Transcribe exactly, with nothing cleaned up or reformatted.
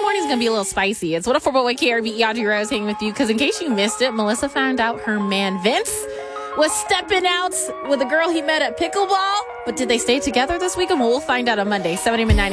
morning's going to be a little spicy. It's one oh four point one K R B E, Audrey Rose hanging with you. Because in case you missed it, Melissa found out her man Vince was stepping out with a girl he met at pickleball. But did they stay together this weekend? Well, we'll find out on Monday, seven a.m. and nine